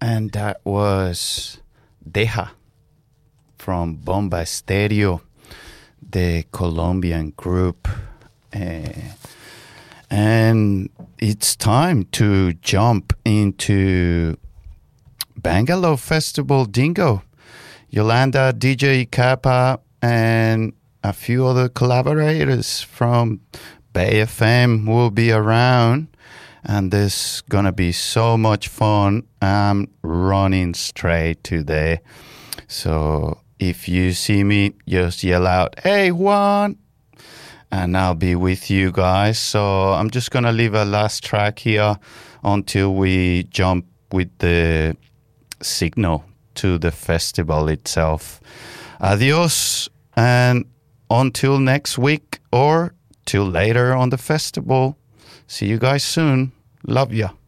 And that was Deja from Bomba Stereo, the Colombian group. And it's time to jump into Bangalore Festival Dingo. Yolanda, DJ Kappa, and a few other collaborators from Bay FM will be around. And there's gonna be so much fun. I'm running straight today. So if you see me, just yell out, "Hey, Juan!" And I'll be with you guys. So I'm just gonna leave a last track here until we jump with the signal to the festival itself. Adios, and until next week or till later on the festival. See you guys soon. Love ya.